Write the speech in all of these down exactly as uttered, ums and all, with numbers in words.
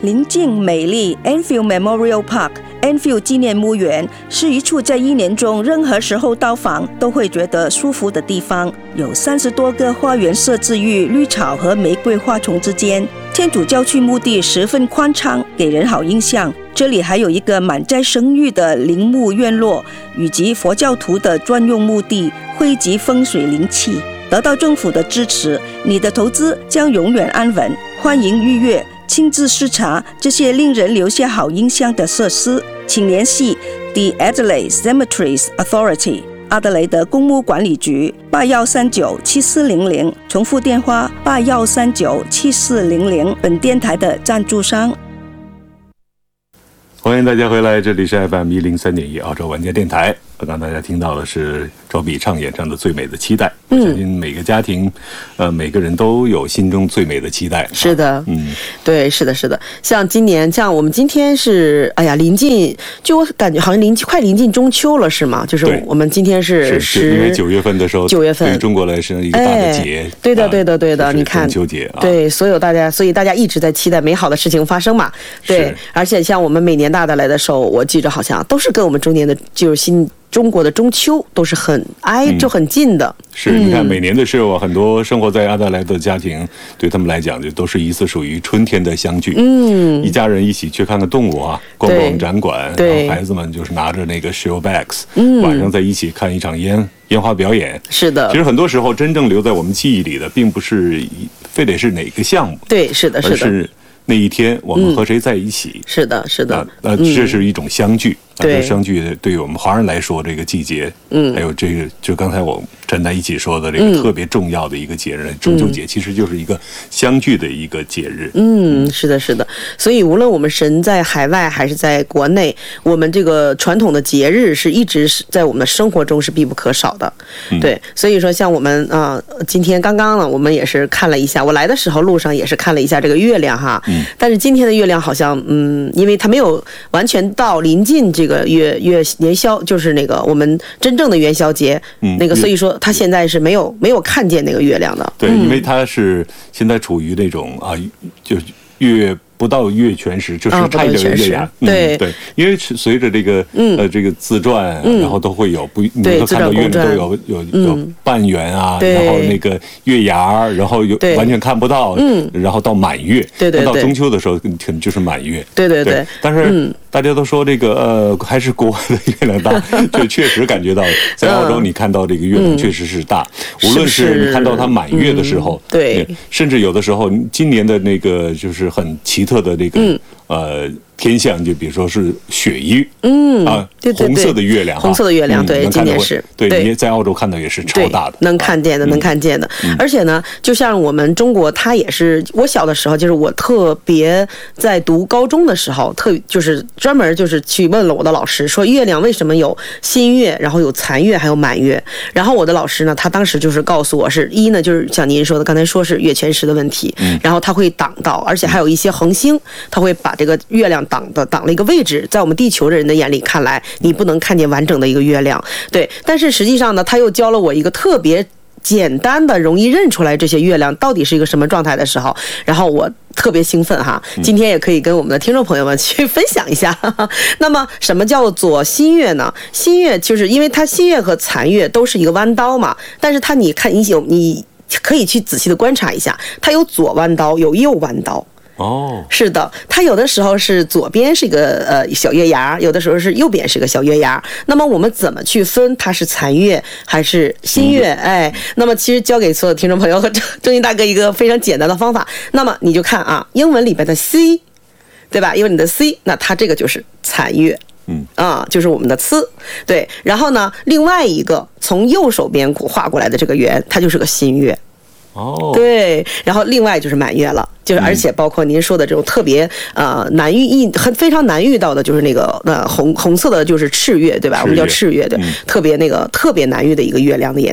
宁静美丽 Enfield Memorial Park Enfield 纪念墓园是一处在一年中任何时候到访都会觉得舒服的地方，有三十多个花园设置于绿草和玫瑰花丛之间，天主教区墓地十分宽敞，给人好印象。这里还有一个满载生育的陵墓院落，以及佛教徒的专用墓地，汇集风水灵气。得到政府的支持，你的投资将永远安稳。欢迎预约，亲自视察这些令人留下好印象的设施，请联系 The Adelaide Cemeteries Authority 阿德雷德公墓管理局八一三九七四零零，重复电话八一三九七四零零。本电台的赞助商。 欢迎大家回来，这里是 F M 一零三点一澳洲玩家电台。刚刚大家听到的是周笔畅演唱的《最美的期待》。我相信每个家庭，呃，每个人都有心中最美的期待。 是的， 啊、嗯， 对，是的，是的。像今年，像我们今天是，哎呀，临近，就我感觉好像临快临近中秋了，是吗？就是我们今天是十，因为九月份的时候，九月份对于中国来说一个大的节。 哎、对的，对的，对的。啊、你看， 中秋节啊， 对，所有大家，所以大家一直在期待美好的事情发生嘛。对，而且像我们每年大的来的时候，我记着好像都是跟我们中年的，就是新。中国的中秋都是很挨就很近的、嗯、 是你看每年的时候、啊、很多生活在阿德莱德的家庭对他们来讲就都是一次属于春天的相聚，嗯，一家人一起去看看动物啊，逛逛展馆，然后孩子们就是拿着那个 show bags、嗯、晚上在一起看一场烟烟花表演。 是的， 其实很多时候真正留在我们记忆里的并不是非得是哪个项目， 对，是的，是的， 而是那一天我们和谁在一起、嗯、 是的，是的， 呃，这是一种相聚、嗯、 对， 相聚对于我们华人来说这个季节，嗯，还有这个就刚才我站在一起说的这个特别重要的一个节日、嗯、中秋节其实就是一个相聚的一个节日。 嗯，是的，是的。所以无论我们身在海外还是在国内，我们这个传统的节日是一直是在我们的生活中是必不可少的、嗯、对，所以说像我们啊、呃，今天刚刚呢我们也是看了一下，我来的时候路上也是看了一下这个月亮哈，嗯，但是今天的月亮好像嗯，因为它没有完全到临近这个月月元宵，就是那个我们真正的元宵节，嗯，那个所以说它现在是没有没有看见那个月亮的。 对，因为它是现在处于那种啊，就月不到月全食，就是差一点月牙、 嗯、对、 嗯、对，因为随着这个、嗯、呃这个自传、嗯、然后都会有不你都看到月亮都有有、嗯、有半圆啊，然后那个月牙，然后有完全看不到，嗯，然后到满月， 对对对， 到中秋的时候可能就是满月， 对对 对, 对， 但是、嗯、大家都说这个呃还是国外的月亮大，就确实感觉到在澳洲你看到这个月亮确实是大，嗯、无论是你看到它满月的时候， 嗯、对， 甚至有的时候今年的那个就是很奇特的这个、嗯、呃天象，就比如说是血月，嗯啊，对对对，红色的月亮， 红色的月亮，对，嗯、今年是， 对，你在澳洲看到也是超大的， 能看见的，能看见的、嗯。而且呢，就像我们中国，它也是，我小的时候，就是我特别在读高中的时候，特就是专门就是去问了我的老师，说月亮为什么有新月，然后有残月，还有满月。然后我的老师呢，他当时就是告诉我是，一呢就是像您说的，刚才说是月全食的问题，嗯、然后它会挡到，而且还有一些恒星，它会把这个月亮挡的挡了一个位置，在我们地球人的眼里看来，你不能看见完整的一个月亮。对，但是实际上呢，他又教了我一个特别简单的、容易认出来这些月亮到底是一个什么状态的时候，然后我特别兴奋哈，今天也可以跟我们的听众朋友们去分享一下。那么，什么叫做新月呢？新月就是因为它新月和残月都是一个弯刀嘛，但是它你看你有你可以去仔细的观察一下，它有左弯刀，有右弯刀。 哦，是的，它有的时候是左边是一个呃小月牙，有的时候是右边是个小月牙。那么我们怎么去分它是残月还是新月？哎，那么其实教给所有听众朋友和郑毅大哥一个非常简单的方法。那么你就看啊，英文里边的 C， 对吧？因为你的 C， 那它这个就是残月。嗯啊，就是我们的呲，对。然后呢，另外一个从右手边画过来的这个圆，它就是个新月。 哦， 对，然后另外就是满月了，就是而且包括您说的这种特别呃难遇很非常难遇到的，就是那个呃红红色的，就是赤月，对吧？我们叫赤月，对，嗯、特别那个特别难遇的一个月亮的颜色。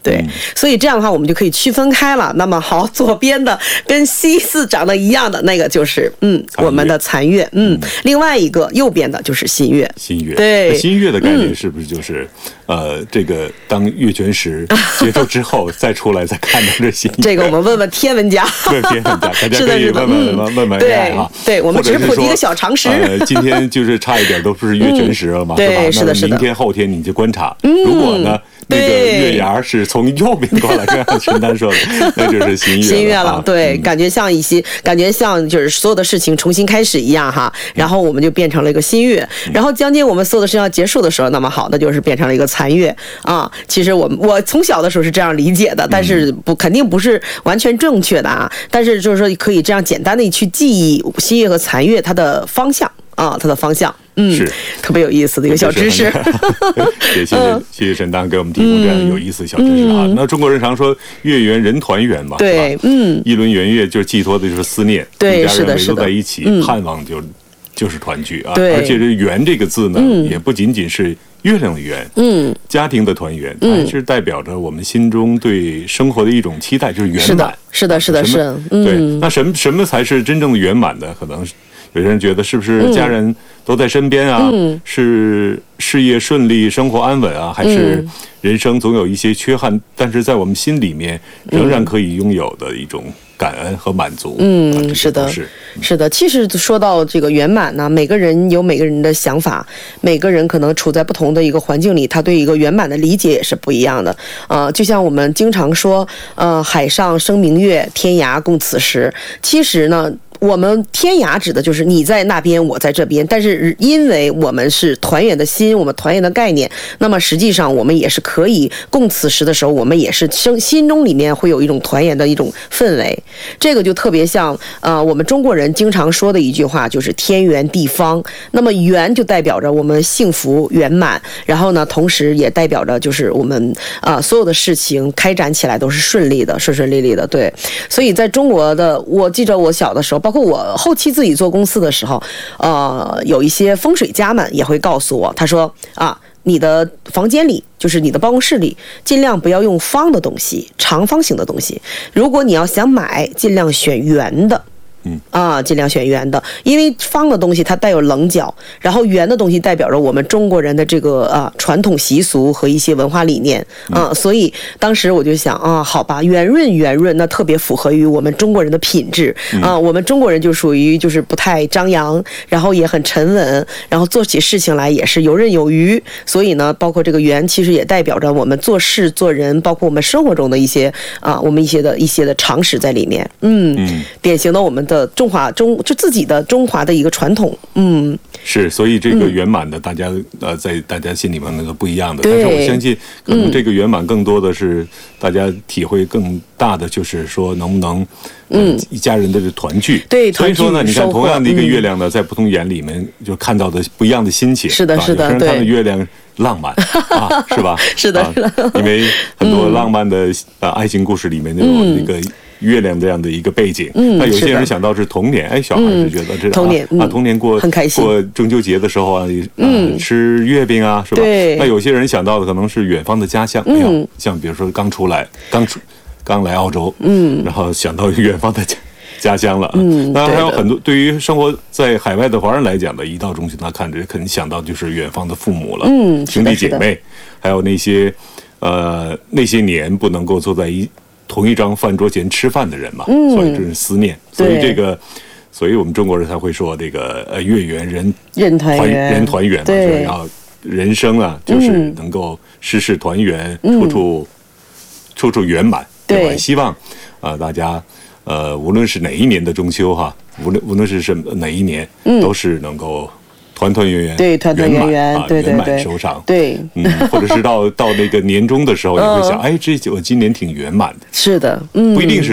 对，所以这样的话我们就可以区分开了。那么好，左边的跟西字长得一样的那个就是嗯我们的残月，嗯，另外一个右边的就是新月。 新月， 对， 新月的概念是不是就是、嗯、呃这个当月全食结束之后再出来再看到这新月？ 这个我们问问天文家， 问天文家，大家可以问问问问问 A I 啊。 对，我们只是普及一个小常识。 呃，今天就是差一点都不是月全食了嘛， 嗯、 是吧？ 对，是的，是的。 明天后天你就观察，嗯、如果呢？那个月牙是从右边过来，就像陈丹说的，那就是新月了。 新月了，对、 嗯， 感觉像一些，感觉像就是所有的事情重新开始一样哈。然后我们就变成了一个新月，嗯、然后将近我们所有的事情要结束的时候，那么好，那就是变成了一个残月啊。其实我我从小的时候是这样理解的，但是不肯定不是完全正确的啊。但是就是说可以这样简单的去记忆新月和残月它的方向啊，它的方向。嗯， 是特别有意思的一个小知识。 也谢谢谢谢沈当给我们提供这样有意思的小知识啊。嗯、那中国人常说月圆人团圆嘛， 对，嗯， 一轮圆月就是寄托的就是思念， 对， 一家人围坐在一起， 嗯、 盼望就就是团聚啊。 对， 而且这圆这个字呢， 嗯、 也不仅仅是月亮的圆， 嗯， 家庭的团圆，还是代表着我们心中对生活的一种期待，就是圆满。 是的，是的，是的， 嗯，对。那什么什么才是真正的圆满的？可能有些人觉得是不是家人都在身边啊？ 嗯、 是事业顺利、生活安稳啊？还是人生总有一些缺憾，但是在我们心里面仍然可以拥有的一种感恩和满足？ 嗯，是的， 是是的。其实说到这个圆满呢，每个人有每个人的想法，每个人可能处在不同的一个环境里，他对一个圆满的理解也是不一样的。呃，就像我们经常说，呃，海上生明月，天涯共此时。其实呢，我们天涯指的就是你在那边，我在这边，但是因为我们是团圆的心，我们团圆的概念，那么实际上我们也是可以共此时的时候，我们也是生心中里面会有一种团圆的一种氛围。这个就特别像呃我们中国人经常说的一句话，就是天圆地方。那么圆就代表着我们幸福圆满，然后呢，同时也代表着就是我们啊、呃、所有的事情开展起来都是顺利的，顺顺利利的。对，所以在中国的，我记着我小的时候，包括我后期自己做公司的时候，呃，有一些风水家们也会告诉我，他说啊，你的房间里，就是你的办公室里，尽量不要用方的东西，长方形的东西。如果你要想买，尽量选圆的。 嗯啊，尽量选圆的，因为方的东西它带有棱角，然后圆的东西代表着我们中国人的这个啊传统习俗和一些文化理念啊，所以当时我就想啊，好吧，圆润圆润，那特别符合于我们中国人的品质啊，我们中国人就属于就是不太张扬，然后也很沉稳，然后做起事情来也是游刃有余，所以呢，包括这个圆其实也代表着我们做事做人，包括我们生活中的一些啊，我们一些的一些的常识在里面，嗯，嗯典型的我们的。中华中就自己的中华的一个传统，嗯， 是，所以这个圆满的，大家、嗯、呃，在大家心里面那个不一样的，但是我相信，可能这个圆满更多的是大家体会更大的，就是说能不能，嗯，呃、一家人的团聚， 对， 所以说呢，你看同样的一个月亮呢，嗯、在不同眼里面就看到的不一样的心情， 是的，是的， 有些人看到月亮浪漫啊，是吧？ 是的，是的、 啊，因为很多浪漫的、嗯、呃爱情故事里面都有那个。月亮这样的一个背景，嗯，那有些人想到是童年，哎，小孩是觉得这童年啊，童年过很开心， 过中秋节的时候啊，嗯，吃月饼啊，是吧？ 对。 那有些人想到的可能是远方的家乡，嗯，像比如说刚出来，刚出，刚来澳洲，嗯，然后想到远方的家家乡了，嗯，那还有很多对于生活在海外的华人来讲的，一到中秋他看着肯定想到就是远方的父母了， 嗯， 兄弟姐妹，还有那些呃那些年不能够坐在一。同一张饭桌前吃饭的人嘛，嗯、所以这是思念，所以这个，所以我们中国人才会说这个呃月圆人人团圆， 人团圆嘛，就是要人生啊，就是能够事事团圆， 嗯、 处处处处圆满，对吧？希望啊、呃、大家呃无论是哪一年的中秋哈，无论无论是什么哪一年，嗯、都是能够。团团圆圆， 对，团团圆圆，对对对， 圆满收场， 对， 嗯，或者是到到那个年终的时候，你会想，哎，这我今年挺圆满的， 是的，嗯， 不一定是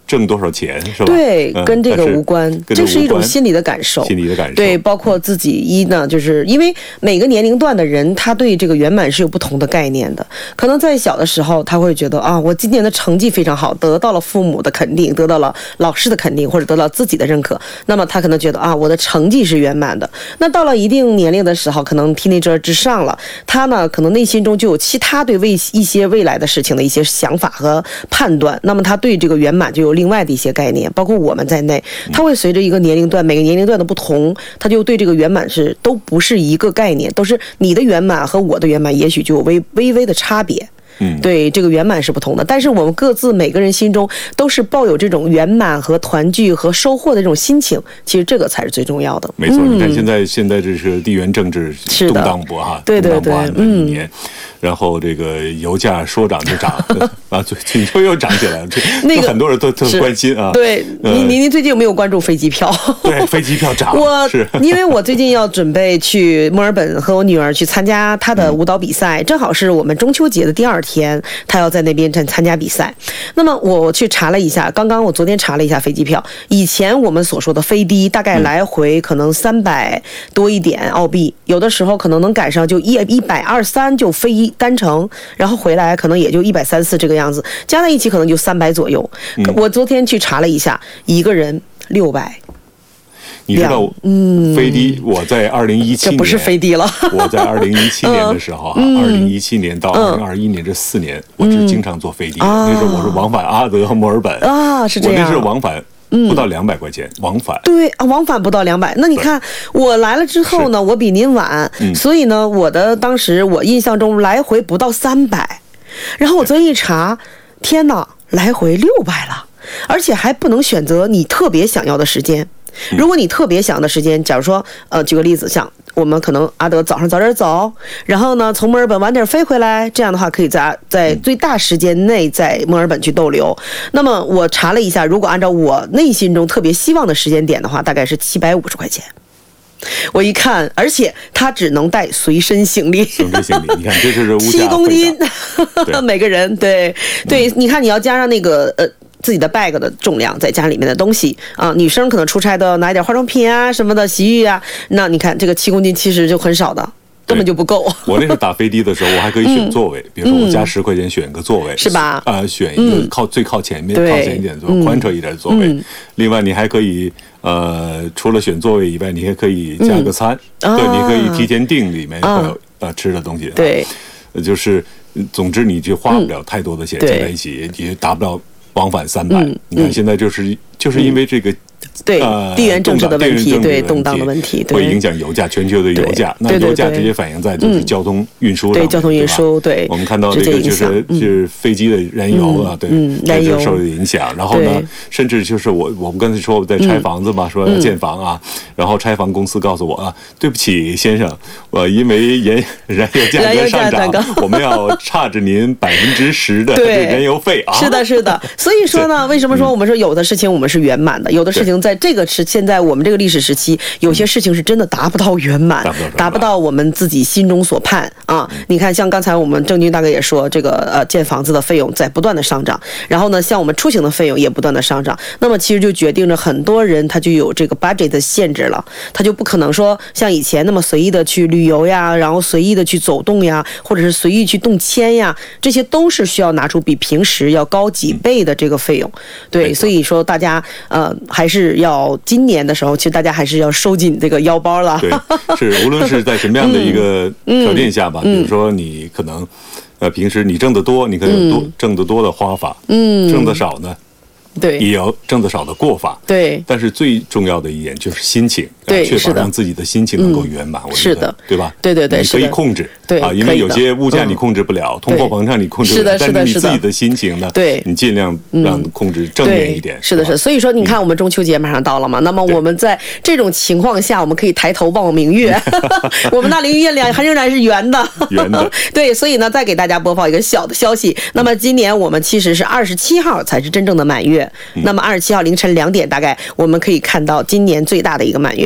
挣多少钱是吧？ 对，跟这个无关，这是一种心理的感受。 心理的感受。 对，包括自己一呢，就是因为每个年龄段的人，他对这个圆满是有不同的概念的。可能在小的时候，他会觉得啊，我今年的成绩非常好，得到了父母的肯定，得到了老师的肯定，或者得到自己的认可，那么他可能觉得啊，我的成绩是圆满的。那到了一定年龄的时候，可能 teenager 之上了，他呢可能内心中就有其他对未一些未来的事情的一些想法和判断，那么他对这个圆满就有另外的一些概念，包括我们在内，他会随着一个年龄段，每个年龄段的不同，他就对这个圆满是都不是一个概念，都是你的圆满和我的圆满也许就有微微微的差别。嗯，对，这个圆满是不同的，但是我们各自每个人心中都是抱有这种圆满和团聚和收获的这种心情，其实这个才是最重要的。 没错，嗯、你看现在现在这是地缘政治动荡不哈， 对对对， 嗯，一年，然后这个油价说涨就涨啊，最近又又涨起来了，这那个很多人都都关心啊。 对，您您您最近有没有关注飞机票？ 对，飞机票涨， 我是因为我最近要准备去墨尔本和我女儿去参加她的舞蹈比赛，正好是我们中秋节的第二天，他要在那边参参加比赛。那么我去查了一下，刚刚我昨天查了一下飞机票，以前我们所说的飞的大概来回可能三百多一点澳币，有的时候可能能赶上就一一百二三就飞一单程，然后回来可能也就一百三四这个样子，加在一起可能就三百左右。我昨天去查了一下，一个人六百。 你知道，嗯，飞的我在二零一七年， 这不是飞的了。 我在二零一七年的时候啊，二零一七年到二零二一年这四年，我是经常坐飞的。那时候我是往返阿德和墨尔本啊，是这样。 我那是往返不到两百块钱，往返。 对啊，往返不到两百。那你看我来了之后呢，我比您晚，所以呢，我的当时我印象中来回不到三百，然后我昨天一查，天哪，来回六百了，而且还不能选择你特别想要的时间。如果你特别想的时间，假如说，呃，举个例子，像我们可能阿德早上早点走，然后呢从墨尔本晚点飞回来，这样的话可以在在最大时间内在墨尔本去逗留。那么我查了一下，如果按照我内心中特别希望的时间点的话，大概是七百五十块钱。我一看，而且他只能带随身行李， 随身行李，你看这就是物价七公斤，每个人，对对，你看你要加上那个呃。自己的 bag 的重量，再加上里面的东西啊，女生可能出差都要拿一点化妆品啊什么的，洗浴啊，那你看这个七公斤其实就很少的，根本就不够。 我那时候打飞的的时候，我还可以选座位，嗯、比如说我加十块钱选个座位， 是吧？ 啊、呃，选一个靠、嗯、最靠前面、靠前一点座，宽敞一点的座位。嗯、另外，你还可以呃，除了选座位以外，你还可以加个餐，嗯、对，啊、你可以提前订里面会有、啊、呃吃的东西。 对， 就是，总之你就花不了太多的钱，加、嗯、在一起也达不到往返三百、嗯。你看现在就是就是因为这个。 对地缘政治的问题，对动荡的问题， 会影响油价，全球的油价。那油价直接反映在就是交通运输上， 对交通运输，对。 我们看到这个就是就是飞机的燃油啊，对，这就受影响。然后呢，甚至就是我我们刚才说我在拆房子嘛，说要建房啊，然后拆房公司告诉我啊，对不起先生，我因为燃燃油价格上涨，我们要差着您百分之十的燃油费啊。 是的，是的。所以说呢，为什么说我们说有的事情我们是圆满的，有的事情。在这个是现在我们这个历史时期，有些事情是真的达不到圆满，达不到我们自己心中所盼啊！你看，像刚才我们郑军大哥也说，这个呃建房子的费用在不断的上涨，然后呢，像我们出行的费用也不断的上涨，那么其实就决定着很多人他就有这个 budget 的限制了，他就不可能说像以前那么随意的去旅游呀，然后随意的去走动呀，或者是随意去动迁呀，这些都是需要拿出比平时要高几倍的这个费用。对，所以说大家呃还是。要今年的时候，其实大家还是要收紧这个腰包了。 对，是无论是在什么样的一个条件下吧，嗯嗯、比如说你可能，呃，平时你挣得多，你可以有多、嗯、挣得多的花法，嗯，挣得少呢。 对， 也有挣得少的过法， 对。 但是最重要的一点就是心情， 对， 确保让自己的心情能够圆满。我觉得是的， 对吧？ 对对对， 你可以控制， 对啊，因为有些物价你控制不了，通货膨胀你控制不了，但是你自己的心情呢， 对， 你尽量让控制正面一点。 是的，是。所以说，你看我们中秋节马上到了嘛，那么我们在这种情况下，我们可以抬头望明月，我们那里月亮还仍然是圆的， 圆的。 对，所以呢，再给大家播报一个小的消息。那么今年我们其实是二十七号才是真正的满月，那么二十七号凌晨两点，大概我们可以看到今年最大的一个满月。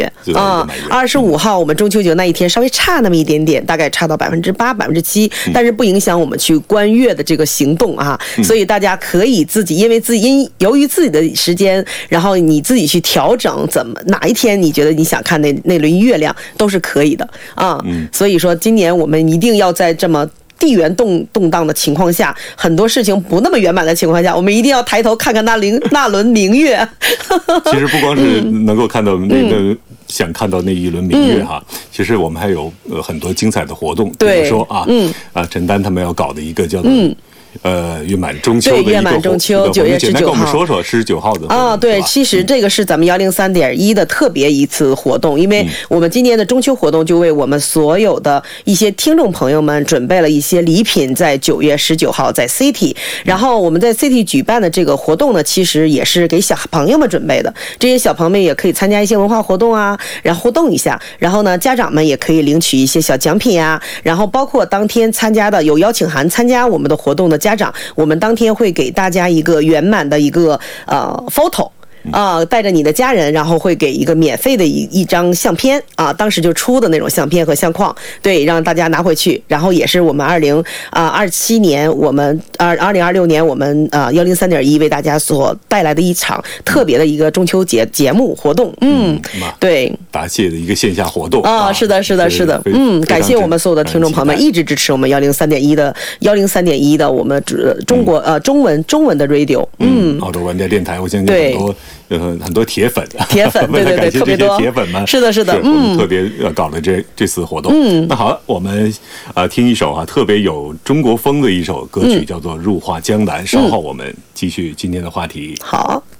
月啊。二十五号我们中秋节那一天稍微差那么一点点，大概差到百分之八、百分之七，但是不影响我们去观月的这个行动啊。嗯、所以大家可以自己，因为自己因由于自己的时间，然后你自己去调整怎么哪一天你觉得你想看那那轮月亮都是可以的啊。嗯、所以说今年我们一定要在这么地缘动动荡的情况下，很多事情不那么圆满的情况下，我们一定要抬头看看那灵那轮明月。 其实不光是能够看到那个、嗯、想看到那一轮明月哈，嗯、其实我们还有呃很多精彩的活动，比如说啊，嗯、啊陈丹他们要搞的一个叫做。嗯呃，月满中秋的一个月满中秋，九月十九号。简单跟我们说说十九号的啊，对，其实这个是咱们幺零三点一的特别一次活动，因为我们今年的中秋活动就为我们所有的一些听众朋友们准备了一些礼品，在九月十九号在 City， 然后我们在 City 举办的这个活动呢，其实也是给小朋友们准备的，这些小朋友们也可以参加一些文化活动啊，然后互动一下，然后呢，家长们也可以领取一些小奖品啊，然后包括当天参加的有邀请函参加我们的活动的家长，我们当天会给大家一个圆满的一个呃 photo。啊，带着你的家人，然后会给一个免费的一一张相片啊，当时就出的那种相片和相框，对，让大家拿回去。然后也是我们二零啊二七年，我们二二零二六年我们啊幺零三点一为大家所带来的一场特别的一个中秋节节目活动。嗯，嗯对， 答谢的一个线下活动啊，是的，是的，是的，嗯，感谢我们所有的听众朋友们一直支持我们幺零三点一的幺零三点一的我们中国、嗯、呃中文中文的 radio， 嗯， 澳洲玩家电台，我相信很多。有很多铁粉， 铁粉，对对对，特别多铁粉们， 是的，是的， 嗯，特别搞的这这次活动，嗯，那好，我们啊、呃、听一首啊特别有中国风的一首歌曲，嗯、叫做《入画江南》。稍后我们继续今天的话题。 好。